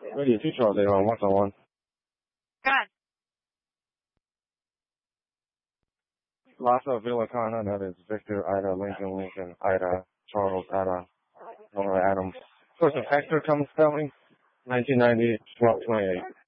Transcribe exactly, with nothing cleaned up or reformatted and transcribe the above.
Ready, two Charles eight on one oh one. Go ahead. Lhasa Villicana, that is Victor, Ida, Lincoln, Lincoln, Ida, Charles, Ada, Nora, Adams. Source of Hector comes spelling, nineteen ninety, twelve twenty-eight.